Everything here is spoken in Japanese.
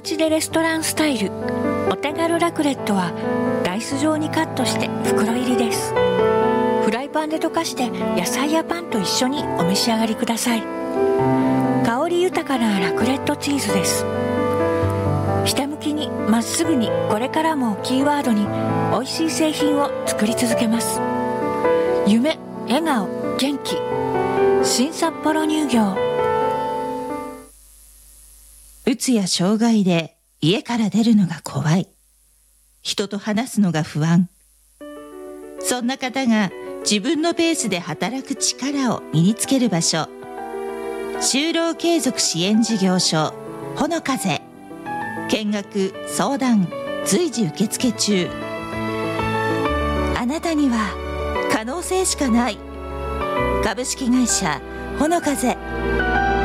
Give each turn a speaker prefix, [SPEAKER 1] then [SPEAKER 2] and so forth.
[SPEAKER 1] ちでレストランスタイルお手軽ラクレットはダイス状にカットして袋入りです。フライパンで溶かして野菜やパンと一緒にお召し上がりください。香り豊かなラクレットチーズです。ひたむきにまっすぐに、これからもキーワードに美味しい製品を作り続けます。夢、笑顔、元気、新札幌乳業。
[SPEAKER 2] うつや障害で家から出るのが怖い。人と話すのが不安。そんな方が自分のペースで働く力を身につける場所。就労継続支援事業所ほの風。見学相談随時受付中。あなたには可能性しかない。株式会社ほの風。